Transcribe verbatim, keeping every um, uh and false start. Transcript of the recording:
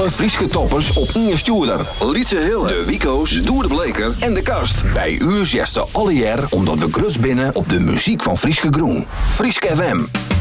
Alle Frieske toppers op Inge Stuurder. Lietse Hille, de Wico's, Doer de Bleker en de Kast. Bij u zegt ze alle jaar omdat we grut binnen op de muziek van Frieske Groen. Frieske F M.